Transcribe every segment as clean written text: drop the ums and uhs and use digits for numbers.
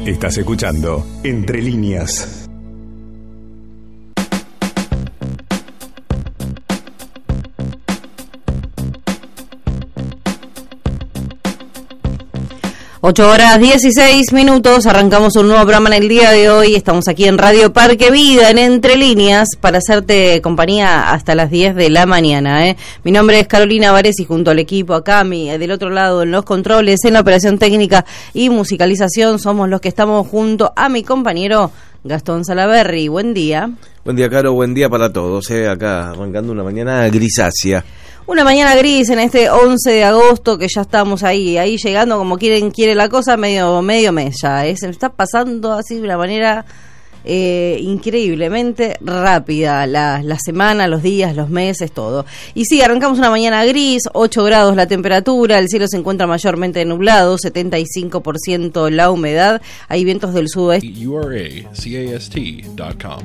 Estás escuchando Entre Líneas. Ocho horas 16 minutos, arrancamos un nuevo programa en el día de hoy. Estamos aquí en Radio Parque Vida, en Entre Líneas, para hacerte compañía hasta las 10 de la mañana. Mi nombre es Carolina Vares y junto al equipo acá, del otro lado, en los controles, en la operación técnica y musicalización, somos los que estamos junto a mi compañero Gastón Salaberry. Buen día. Buen día, Caro, buen día para todos. Acá arrancando una mañana grisácea. Una mañana gris en este 11 de agosto, que ya estamos ahí llegando como quiere la cosa, medio mes ya. Se está pasando así de una manera increíblemente rápida la semana, los días, los meses, todo. Y sí, arrancamos una mañana gris, 8 grados la temperatura, el cielo se encuentra mayormente nublado, 75% la humedad, hay vientos del sudoeste. URACAST.com.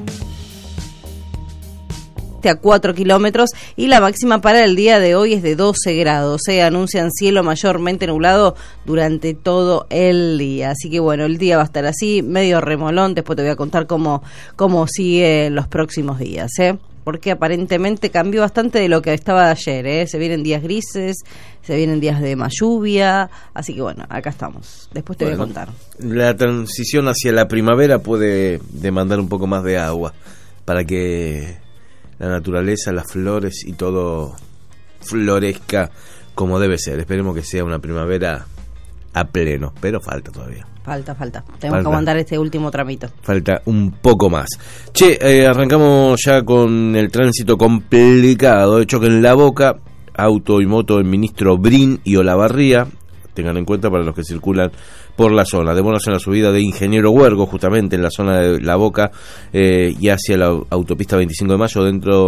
A 4 kilómetros y la máxima para el día de hoy es de 12 grados. Anuncian cielo mayormente nublado durante todo el día. Así que bueno, el día va a estar así, medio remolón. Después te voy a contar cómo sigue los próximos días, porque aparentemente cambió bastante de lo que estaba ayer. Se vienen días grises, se vienen días de más lluvia. Así que bueno, acá estamos. Después te voy a contar. La transición hacia la primavera puede demandar un poco más de agua para que la naturaleza, las flores y todo florezca como debe ser. Esperemos que sea una primavera a pleno, pero falta todavía. Falta. Tenemos que aguantar este último tramito. Falta un poco más. Arrancamos ya con el tránsito complicado. De choque en La Boca, auto y moto en Ministro Brin y Olavarría. Tengan en cuenta para los que circulan por la zona. Demoras en la subida de Ingeniero Huergo, justamente en la zona de La Boca, y hacia la autopista 25 de Mayo. Dentro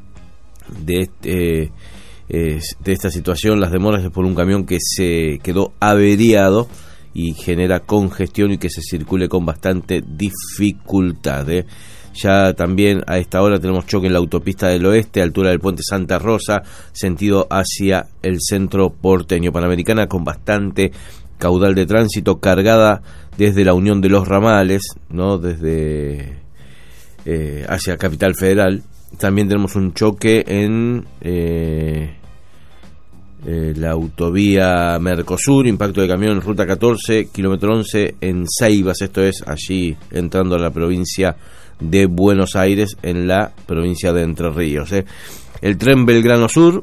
de esta situación, las demoras es por un camión que se quedó averiado y genera congestión y que se circule con bastante dificultad. Ya también a esta hora tenemos choque en la autopista del Oeste, altura del puente Santa Rosa, sentido hacia el centro porteño. Panamericana con bastante caudal de tránsito, cargada desde la Unión de los Ramales, ¿no? Desde hacia Capital Federal. También tenemos un choque en la autovía Mercosur, impacto de camión en ruta 14, kilómetro 11 en Ceibas, esto es allí entrando a la provincia de Buenos Aires, en la provincia de Entre Ríos. El tren Belgrano Sur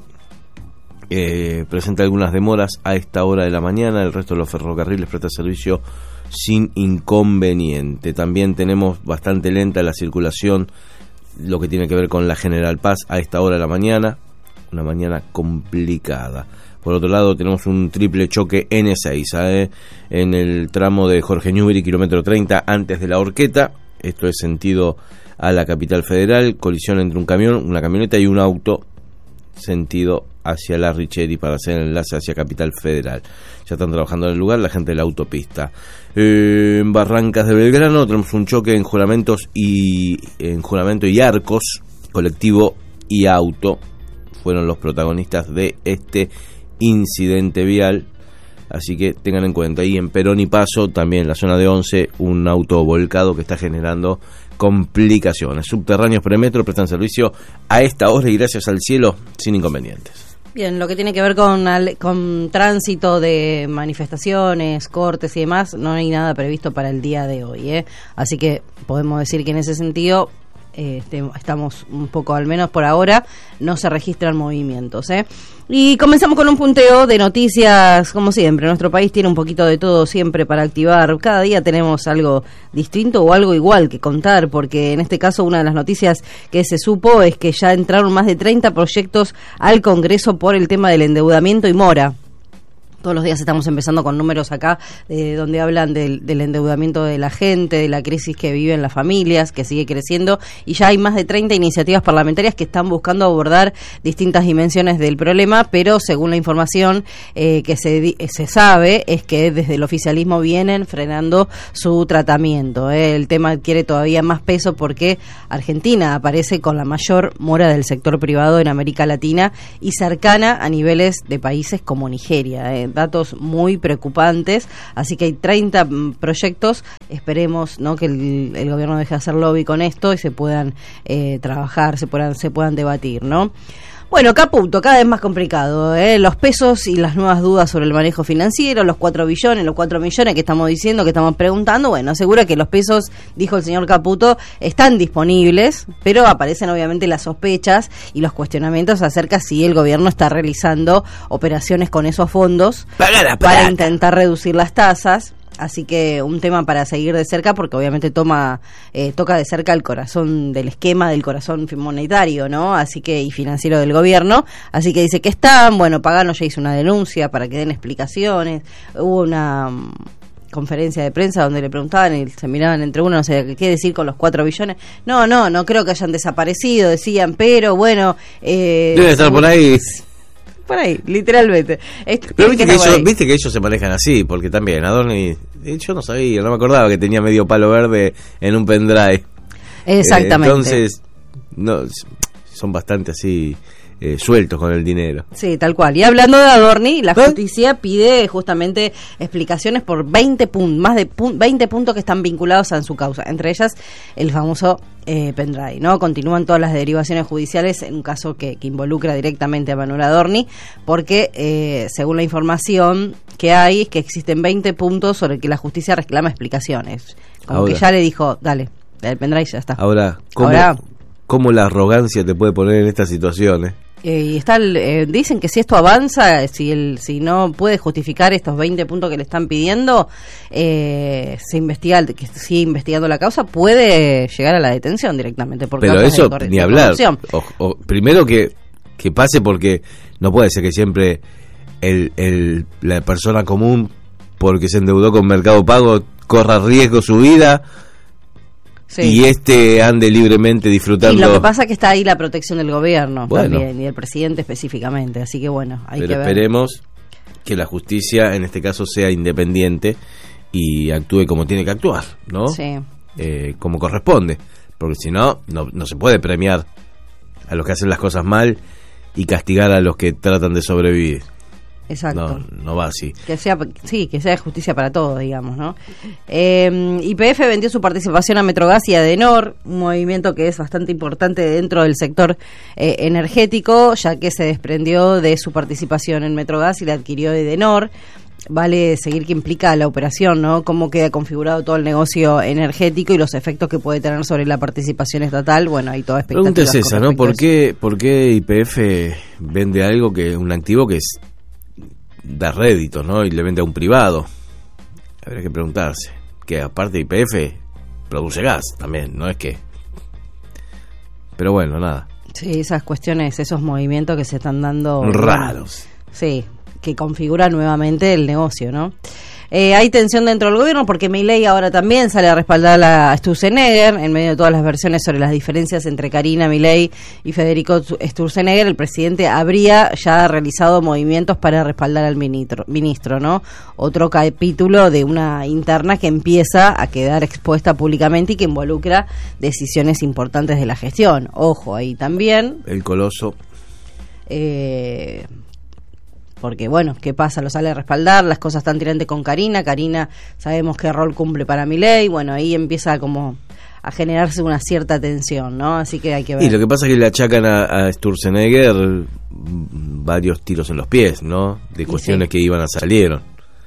presenta algunas demoras a esta hora de la mañana. El resto de los ferrocarriles presta servicio sin inconveniente. También tenemos bastante lenta la circulación, lo que tiene que ver con la General Paz a esta hora de la mañana, una mañana complicada. Por otro lado, tenemos un triple choque N6 en el tramo de Jorge Newbery, kilómetro 30, antes de la Horqueta. Esto es sentido a la Capital Federal, colisión entre un camión, una camioneta y un auto, sentido hacia la Richeri para hacer el enlace hacia Capital Federal. Ya están trabajando en el lugar la gente de la autopista. En Barrancas de Belgrano tenemos un choque en Juramento y Arcos, colectivo y auto fueron los protagonistas de este incidente vial. Así que tengan en cuenta, ahí en Perón y Paso, también en la zona de 11, un auto volcado que está generando complicaciones. Subterráneos Premetro prestan servicio a esta hora y gracias al cielo sin inconvenientes. Bien, lo que tiene que ver con tránsito de manifestaciones, cortes y demás, no hay nada previsto para el día de hoy, Así que podemos decir que en ese sentido estamos un poco, al menos por ahora, no se registran movimientos, Y comenzamos con un punteo de noticias, como siempre. Nuestro país tiene un poquito de todo siempre para activar. Cada día tenemos algo distinto o algo igual que contar, porque en este caso una de las noticias que se supo es que ya entraron más de 30 proyectos al Congreso por el tema del endeudamiento y mora. Todos los días estamos empezando con números acá donde hablan del endeudamiento de la gente, de la crisis que viven las familias, que sigue creciendo, y ya hay más de 30 iniciativas parlamentarias que están buscando abordar distintas dimensiones del problema, pero según la información que se sabe es que desde el oficialismo vienen frenando su tratamiento. El tema adquiere todavía más peso porque Argentina aparece con la mayor mora del sector privado en América Latina y cercana a niveles de países como Nigeria. datos muy preocupantes, así que hay 30 proyectos, esperemos, ¿no?, que el gobierno deje de hacer lobby con esto y se puedan trabajar, se puedan debatir, ¿no? Bueno, Caputo, cada vez más complicado, los pesos y las nuevas dudas sobre el manejo financiero, los 4 billones, los 4 millones que estamos diciendo, que estamos preguntando. Bueno, asegura que los pesos, dijo el señor Caputo, están disponibles, pero aparecen obviamente las sospechas y los cuestionamientos acerca si el gobierno está realizando operaciones con esos fondos para intentar reducir las tasas. Así que un tema para seguir de cerca, porque obviamente toca de cerca el corazón del esquema, del corazón monetario, ¿no? Así que, y financiero del gobierno. Así que dice que están, bueno, Pagano ya hizo una denuncia para que den explicaciones. Hubo una conferencia de prensa donde le preguntaban y se miraban entre uno, no sé qué decir con los 4 billones. No creo que hayan desaparecido, decían, pero bueno. Debe estar por ahí. Por ahí, literalmente. Pero viste que ellos se manejan así, porque también Adorni, yo no sabía, no me acordaba que tenía medio palo verde en un pendrive. Exactamente. Entonces, no, son bastante así sueltos con el dinero. Sí, tal cual. Y hablando de Adorni, la justicia pide justamente explicaciones por 20 puntos, más de 20 puntos que están vinculados a su causa, entre ellas el famoso pendrive, ¿no? Continúan todas las derivaciones judiciales en un caso que involucra directamente a Manuel Adorni, porque según la información que hay, es que existen 20 puntos sobre que la justicia reclama explicaciones. Como ahora, que ya le dijo, dale, el pendrive ya está. Ahora, ¿cómo la arrogancia te puede poner en estas situaciones? Y dicen que si esto avanza, si no puede justificar estos 20 puntos que le están pidiendo, que sigue investigando la causa, puede llegar a la detención directamente. Pero eso ni hablar. Primero que pase, porque no puede ser que siempre la persona común, porque se endeudó con Mercado Pago, corra riesgo su vida. Sí. Y ande libremente disfrutando. Y lo que pasa es que está ahí la protección del gobierno también, y del presidente específicamente, así que bueno, hay que ver. Pero esperemos que la justicia en este caso sea independiente y actúe como tiene que actuar, ¿no? Sí. Como corresponde, porque si no se puede premiar a los que hacen las cosas mal y castigar a los que tratan de sobrevivir. Exacto. No va así. Que sea justicia para todos, digamos, ¿no? YPF vendió su participación a Metrogas y a Edenor, un movimiento que es bastante importante dentro del sector energético, ya que se desprendió de su participación en Metrogas y la adquirió Edenor. Vale seguir qué implica la operación, ¿no? Cómo queda configurado todo el negocio energético y los efectos que puede tener sobre la participación estatal. Bueno, hay toda expectativa. La pregunta es esa, ¿no? ¿Por qué YPF vende algo un activo que da rédito, ¿no? Y le vende a un privado? Habría que preguntarse. Que aparte YPF produce gas también, no es que... Pero bueno, nada. Sí, esas cuestiones, esos movimientos que se están dando... raros. Sí, que configura nuevamente el negocio, ¿no? Hay tensión dentro del gobierno porque Milei ahora también sale a respaldar a Sturzenegger en medio de todas las versiones sobre las diferencias entre Karina Milei y Federico Sturzenegger. El presidente habría ya realizado movimientos para respaldar al ministro, ¿no? Otro capítulo de una interna que empieza a quedar expuesta públicamente y que involucra decisiones importantes de la gestión. Ojo, ahí también. El coloso. Porque bueno, ¿qué pasa? Lo sale a respaldar, las cosas están tirantes con Karina sabemos qué rol cumple para Milei, bueno, ahí empieza como a generarse una cierta tensión, ¿no? Así que hay que ver. Y lo que pasa es que le achacan a Sturzenegger varios tiros en los pies, ¿no? De cuestiones que iban a salieron.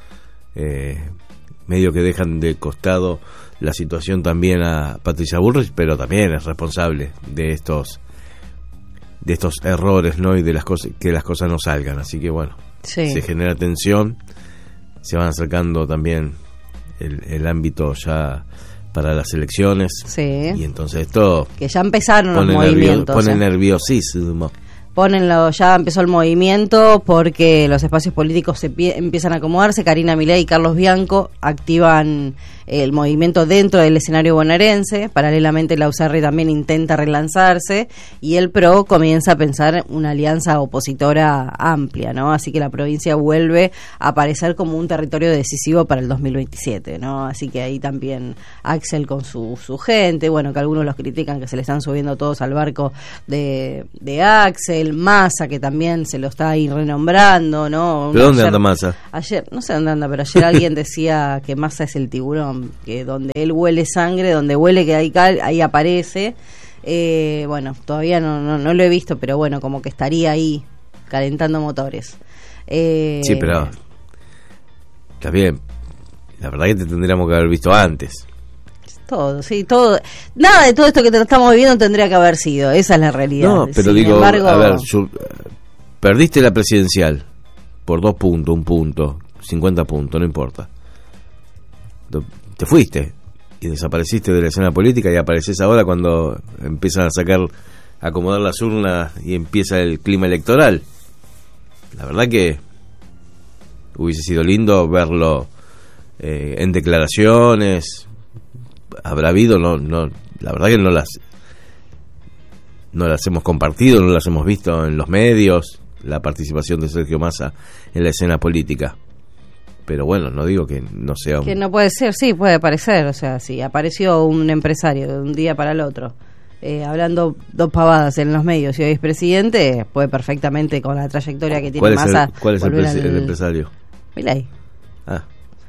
Medio que dejan de costado la situación también a Patricia Bullrich, pero también es responsable de estos errores, ¿no? Y de que las cosas no salgan, así que bueno, se genera tensión, se van acercando también el ámbito ya para las elecciones, y entonces esto que ya empezaron los movimientos, pone nerviosísimo. Ya empezó el movimiento porque los espacios políticos empiezan a acomodarse. Karina Milei y Carlos Bianco activan el movimiento dentro del escenario bonaerense. Paralelamente la UCR también intenta relanzarse y el PRO comienza a pensar una alianza opositora amplia, ¿no? Así que la provincia vuelve a aparecer como un territorio decisivo para el 2027, ¿no? Así que ahí también Axel con su gente, bueno, que algunos los critican que se le están subiendo todos al barco de Axel, Massa, que también se lo está ahí renombrando, ¿no? ¿Pero dónde anda Massa? Ayer, no sé dónde anda, pero ayer alguien decía que Massa es el tiburón, que donde él huele sangre, donde huele que hay cal, ahí aparece. Bueno, todavía no lo he visto, pero bueno, como que estaría ahí calentando motores. Sí, pero está bien. La verdad que te tendríamos que haber visto antes. Todo, sí, todo. Nada de todo esto que estamos viviendo tendría que haber sido. Esa es la realidad. No, pero Sin digo, embargo, a ver, perdiste la presidencial por 2 puntos, 1 punto, 50 puntos, no importa. Te fuiste y desapareciste de la escena política y apareces ahora cuando empiezan a acomodar las urnas y empieza el clima electoral. La verdad que hubiese sido lindo verlo en declaraciones. Habrá habido, no, la verdad que no las hemos compartido, no las hemos visto en los medios, la participación de Sergio Massa en la escena política. Pero bueno, no digo que no sea que no puede ser, sí, puede parecer. O sea, si apareció un empresario de un día para el otro hablando 2 pavadas en los medios y hoy es presidente, puede perfectamente, con la trayectoria que tiene Massa. ¿Cuál es el empresario? Milei. Ah.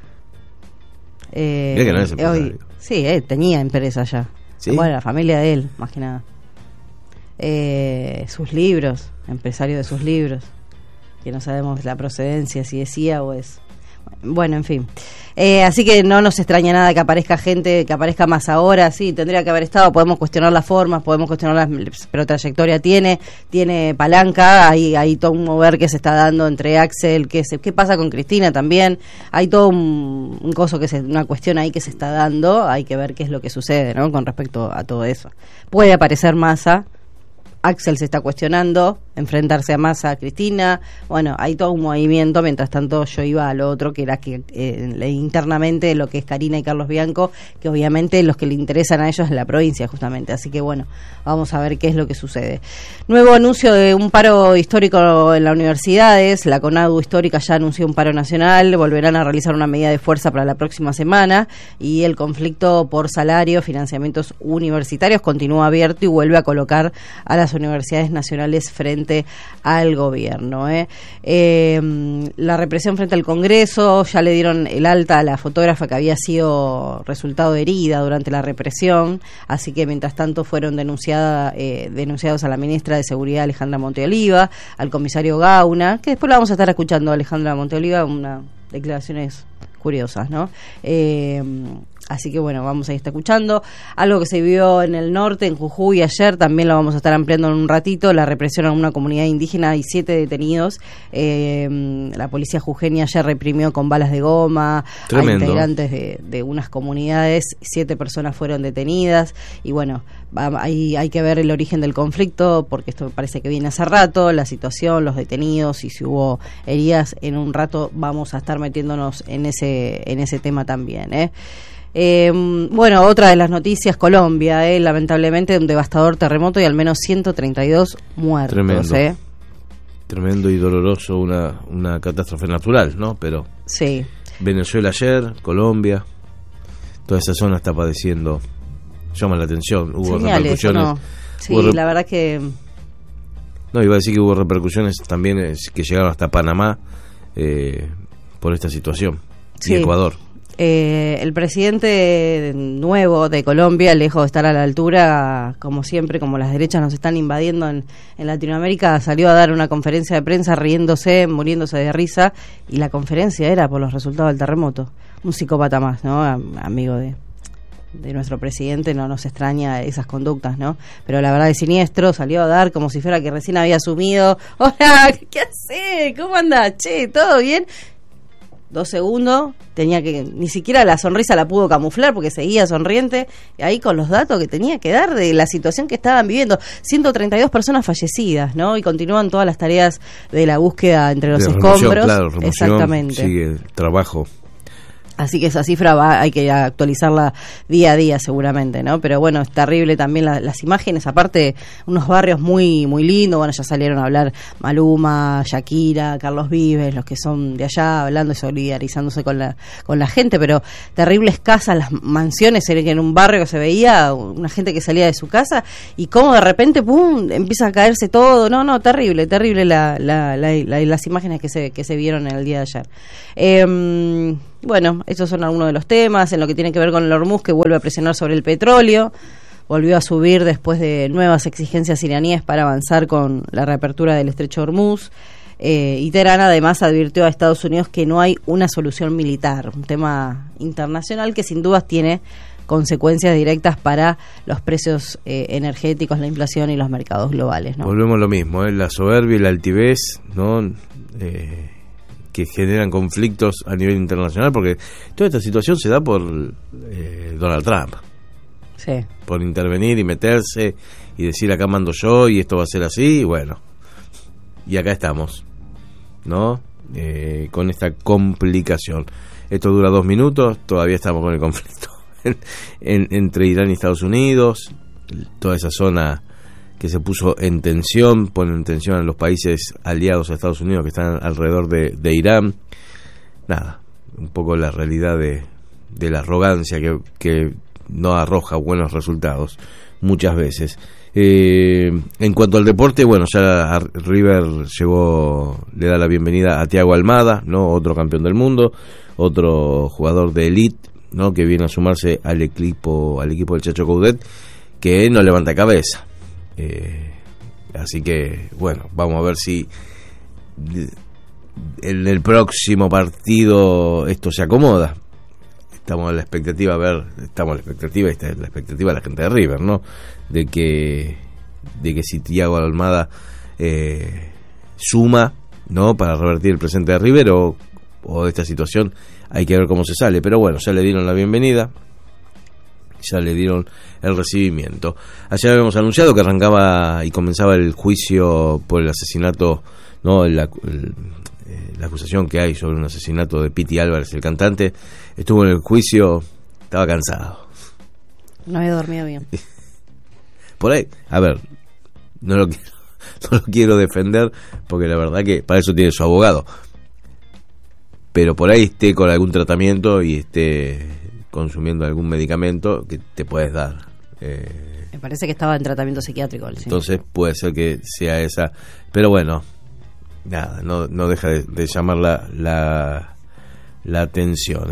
Mira que no es empresario. Hoy, sí, tenía empresa ya. ¿Sí? Bueno, la familia de él, más que nada. Sus libros, empresario de sus libros, que no sabemos la procedencia, si es CIA o es... Bueno, en fin. Así que no nos extraña nada que aparezca gente, que aparezca más ahora. Sí, tendría que haber estado. Podemos cuestionar las formas, podemos cuestionar pero trayectoria tiene palanca. Hay todo un mover que se está dando entre Axel, qué pasa con Cristina también. Hay todo un coso una cuestión ahí que se está dando. Hay que ver qué es lo que sucede, ¿no? Con respecto a todo eso. Puede aparecer Massa. Axel se está cuestionando enfrentarse a Massa, a Cristina. Bueno, hay todo un movimiento. Mientras tanto yo iba a lo otro, que era que internamente lo que es Karina y Carlos Bianco, que obviamente los que le interesan a ellos es la provincia justamente. Así que bueno, vamos a ver qué es lo que sucede. Nuevo anuncio de un paro histórico en las universidades. La CONADU histórica ya anunció un paro nacional. Volverán a realizar una medida de fuerza para la próxima semana. Y el conflicto por salario, financiamientos universitarios continúa abierto y vuelve a colocar a las universidades nacionales frente al gobierno. La represión frente al Congreso, ya le dieron el alta a la fotógrafa que había sido resultado herida durante la represión, así que mientras tanto fueron denunciados a la ministra de Seguridad Alejandra Monteoliva, al comisario Gauna, que después la vamos a estar escuchando a Alejandra Monteoliva, unas declaraciones curiosas, ¿no? Así que bueno, vamos a estar escuchando. Algo que se vio en el norte, en Jujuy ayer, también lo vamos a estar ampliando en un ratito, la represión a una comunidad indígena y 7 detenidos. La policía jujeña ayer reprimió con balas de goma. Tremendo. A integrantes de unas comunidades, 7 personas fueron detenidas. Y bueno, hay que ver el origen del conflicto, porque esto parece que viene hace rato, la situación, los detenidos y si hubo heridas. En un rato vamos a estar metiéndonos en ese tema también, bueno, otra de las noticias, Colombia, lamentablemente un devastador terremoto y al menos 132 muertos. Tremendo, tremendo y doloroso, una catástrofe natural, ¿no? Pero sí. Venezuela ayer, Colombia, toda esa zona está padeciendo, llama la atención, hubo repercusiones. No. Sí, la verdad que... No, iba a decir que hubo repercusiones también que llegaron hasta Panamá por esta situación, sí. Y Ecuador. El presidente nuevo de Colombia, lejos de estar a la altura, como siempre, como las derechas nos están invadiendo en Latinoamérica, salió a dar una conferencia de prensa riéndose, muriéndose de risa, y la conferencia era por los resultados del terremoto. Un psicópata más, ¿no? Amigo de nuestro presidente, no nos extraña esas conductas, ¿no? Pero la verdad es siniestro, salió a dar como si fuera que recién había asumido. Hola, ¿qué haces? ¿Cómo andás? Che, ¿todo bien? 2 segundos, tenía que, ni siquiera la sonrisa la pudo camuflar porque seguía sonriente, ahí con los datos que tenía que dar de la situación que estaban viviendo. 132 personas fallecidas, ¿no? Y continúan todas las tareas de la búsqueda entre los escombros. Claro, remoción, exactamente. Sigue el trabajo. Así que esa cifra hay que actualizarla día a día seguramente, ¿no? Pero bueno, es terrible también las imágenes, aparte unos barrios muy muy lindos, bueno, ya salieron a hablar Maluma, Shakira, Carlos Vives, los que son de allá, hablando y solidarizándose con la gente, pero terribles casas, las mansiones, en un barrio que se veía una gente que salía de su casa y cómo de repente, pum, empieza a caerse todo, no, terrible las imágenes que se vieron en el día de ayer. Bueno, estos son algunos de los temas. En lo que tiene que ver con el Hormuz, que vuelve a presionar sobre el petróleo, volvió a subir después de nuevas exigencias iraníes para avanzar con la reapertura del estrecho Hormuz. Y Teherán además advirtió a Estados Unidos que no hay una solución militar, un tema internacional que sin dudas tiene consecuencias directas para los precios energéticos, la inflación y los mercados globales, ¿no? Volvemos a lo mismo, la soberbia y la altivez, ¿no? Que generan conflictos a nivel internacional, porque toda esta situación se da por Donald Trump. Sí. Por intervenir y meterse y decir acá mando yo y esto va a ser así, y bueno, y acá estamos, ¿no? Con esta complicación. Esto dura 2 minutos, todavía estamos con el conflicto entre Irán y Estados Unidos, toda esa zona que se puso en tensión, pone en tensión a los países aliados a Estados Unidos que están alrededor de Irán. Nada, un poco la realidad de la arrogancia que no arroja buenos resultados muchas veces. En cuanto al deporte, bueno, ya River le da la bienvenida a Thiago Almada, ¿no? Otro campeón del mundo, otro jugador de elite, ¿no? Que viene a sumarse al equipo del Chacho Coudet, que no levanta cabeza. Así que bueno, vamos a ver si en el próximo partido esto se acomoda. Estamos a la expectativa y esta es la expectativa de la gente de River, ¿no? De que si Thiago Almada suma, ¿no? Para revertir el presente de River o de esta situación, hay que ver cómo se sale. Pero bueno, ya le dieron la bienvenida, ya le dieron el recibimiento. Ayer habíamos anunciado que arrancaba y comenzaba el juicio por el asesinato, ¿no? La acusación que hay sobre un asesinato de Piti Álvarez, el cantante. Estuvo en el juicio, estaba cansado. No había dormido bien. Por ahí, a ver, no lo quiero defender, porque la verdad que para eso tiene su abogado. Pero por ahí esté con algún tratamiento y esté consumiendo algún medicamento que te puedes dar. Me parece que estaba en tratamiento psiquiátrico. Sí. Entonces puede ser que sea esa. Pero bueno, nada, no deja de llamar la atención.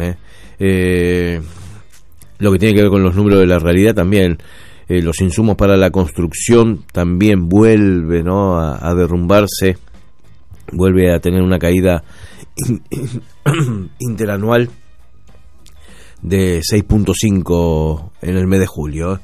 Lo que tiene que ver con los números de la realidad también. Los insumos para la construcción también vuelve, ¿no? a derrumbarse. Vuelve a tener una caída interanual de 6.5 en el mes de julio.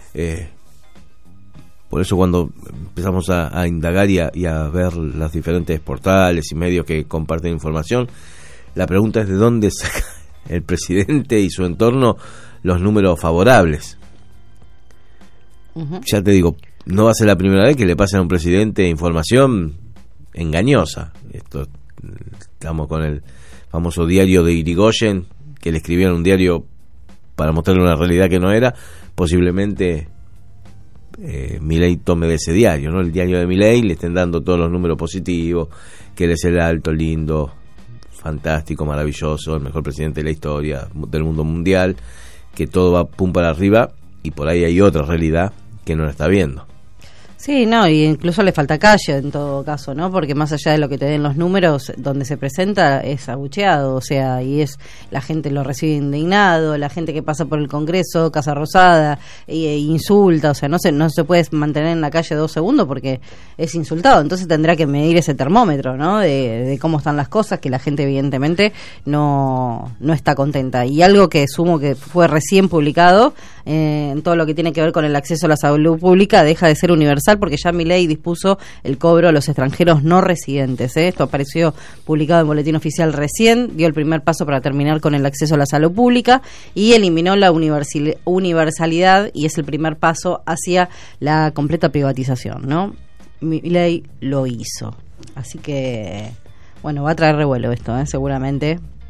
Por eso cuando empezamos a indagar y a ver los diferentes portales y medios que comparten información, la pregunta es de dónde saca el presidente y su entorno los números favorables. Uh-huh. Ya te digo, no va a ser la primera vez que le pasen a un presidente información engañosa. Estamos con el famoso diario de Irigoyen, que le escribieron un diario para mostrarle una realidad que no era. Posiblemente Milei tome de ese diario, ¿no? El diario de Milei, le estén dando todos los números positivos, que él es el alto, lindo, fantástico, maravilloso, el mejor presidente de la historia del mundo mundial, que todo va pum para arriba, y por ahí hay otra realidad que no la está viendo. Sí, no, y incluso le falta calle en todo caso, ¿no? Porque más allá de lo que te den los números, donde se presenta es abucheado, o sea, y es la gente lo recibe indignado, la gente que pasa por el Congreso, Casa Rosada, insulta, o sea, no se puede mantener en la calle 2 segundos porque es insultado, entonces tendrá que medir ese termómetro, ¿no? De cómo están las cosas, que la gente evidentemente no está contenta. Y algo que sumo que fue recién publicado, en todo lo que tiene que ver con el acceso a la salud pública, deja de ser universal, porque ya Milei dispuso el cobro a los extranjeros no residentes. Esto apareció publicado en Boletín Oficial recién, dio el primer paso para terminar con el acceso a la salud pública y eliminó la universalidad, y es el primer paso hacia la completa privatización, ¿no? Milei lo hizo. Así que, bueno, va a traer revuelo esto, seguramente.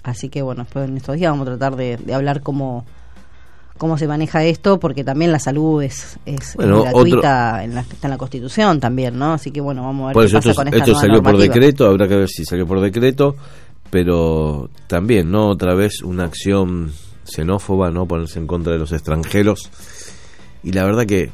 Así que bueno, después en estos días vamos a tratar de hablar cómo se maneja esto, porque también la salud es gratuita, está en la Constitución también, ¿no? Así que bueno, vamos a ver qué pasa con esta esto nueva salió normativa. por decreto, habrá que ver si salió por decreto, pero también, ¿no? Otra vez una acción xenófoba, ¿no? Ponerse en contra de los extranjeros, y la verdad que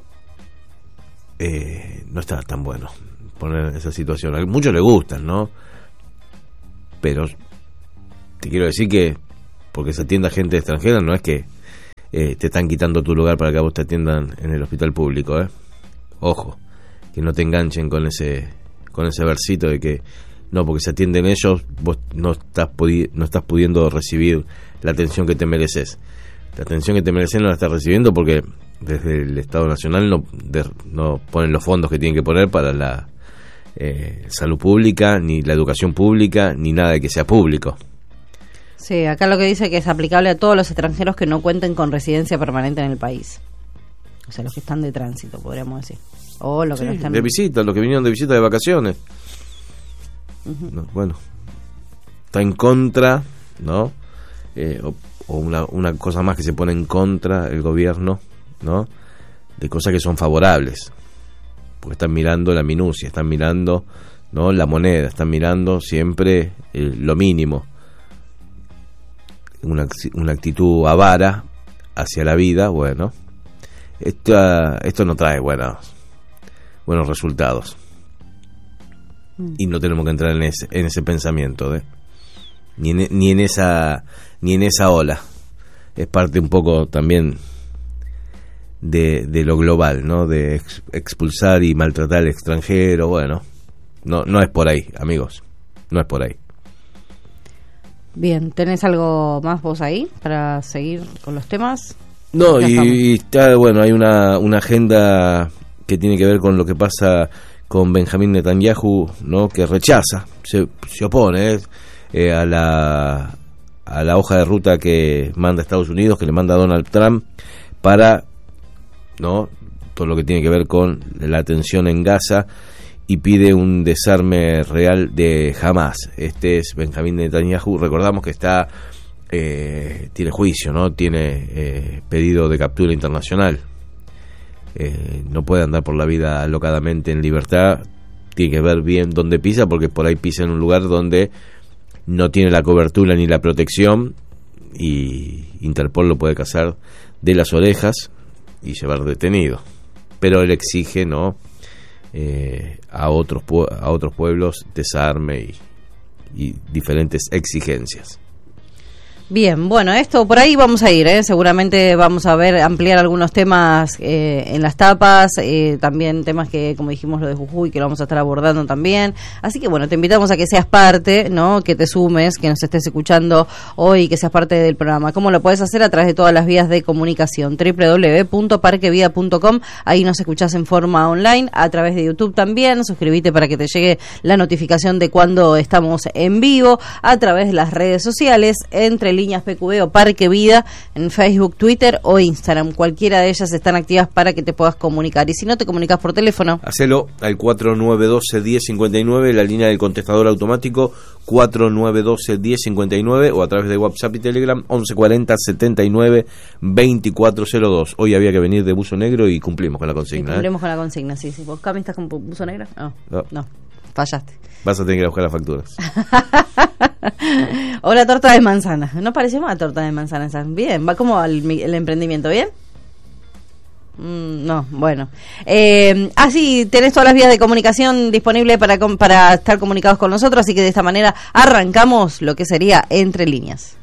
no está tan bueno poner esa situación. A muchos les gustan, ¿no? Pero te quiero decir que porque se atienda gente extranjera no es que te están quitando tu lugar para que a vos te atiendan en el hospital público, Ojo, que no te enganchen con ese versito de que no, porque se atienden ellos, vos no estás pudiendo recibir la atención que te mereces. La atención que te mereces no la estás recibiendo porque desde el Estado Nacional no ponen los fondos que tienen que poner para la salud pública, ni la educación pública, ni nada de que sea público. Sí, acá lo que dice que es aplicable a todos los extranjeros que no cuenten con residencia permanente en el país. O sea, los que están de tránsito, podríamos decir. O los que no están... de visita, los que vinieron de visita de vacaciones. Uh-huh. No, bueno, está en contra, ¿no? O una cosa más que se pone en contra el gobierno, ¿no? De cosas que son favorables. Porque están mirando la minucia, están mirando, ¿no? La moneda, están mirando siempre lo mínimo. Una actitud avara hacia la vida, bueno, esto no trae buenos resultados, y no tenemos que entrar en ese pensamiento, ni en esa ola. Es parte un poco también de lo global, ¿no? De expulsar y maltratar al extranjero. Bueno, no es por ahí, amigos, no es por ahí. Bien, ¿tenés algo más vos ahí para seguir con los temas? No, y está, bueno, hay una agenda que tiene que ver con lo que pasa con Benjamín Netanyahu, ¿no? Que rechaza, se opone a la hoja de ruta que manda Estados Unidos, que le manda Donald Trump, para, ¿no? Todo lo que tiene que ver con la tensión en Gaza, y pide un desarme real de Hamás. Este es Benjamín Netanyahu. Recordamos que tiene juicio, ¿no? Tiene pedido de captura internacional. No puede andar por la vida alocadamente en libertad. Tiene que ver bien dónde pisa, porque por ahí pisa en un lugar donde no tiene la cobertura ni la protección, y Interpol lo puede cazar de las orejas y llevar detenido. Pero él exige, ¿no? A otros pueblos desarme y diferentes exigencias. Bien, bueno, esto por ahí vamos a ir, seguramente vamos a ampliar algunos temas en las tapas, también temas que, como dijimos, lo de Jujuy, que lo vamos a estar abordando también. Así que bueno, te invitamos a que seas parte, ¿no? Que te sumes, que nos estés escuchando hoy, que seas parte del programa. ¿Cómo lo puedes hacer? A través de todas las vías de comunicación, www.parquevida.com. Ahí nos escuchás en forma online, a través de YouTube también. Suscríbete para que te llegue la notificación de cuando estamos en vivo, a través de las redes sociales, Entre Líneas PQB o Parque Vida, en Facebook, Twitter o Instagram. Cualquiera de ellas están activas para que te puedas comunicar. Y si no te comunicas por teléfono, hacelo al 4912-1059, la línea del contestador automático 4912-1059, o a través de WhatsApp y Telegram 1140-79-2402. Hoy había que venir de buzo negro y cumplimos con la consigna. Cumplimos con la consigna, sí. ¿Vos, Cami, estás con buzo negro? No, fallaste. Vas a tener que ir a buscar las facturas. O la torta de manzana. No pareció más torta de manzana. Bien, va como el emprendimiento, ¿bien? No, bueno. Sí, tenés todas las vías de comunicación disponibles para estar comunicados con nosotros, así que de esta manera arrancamos lo que sería Entre Líneas.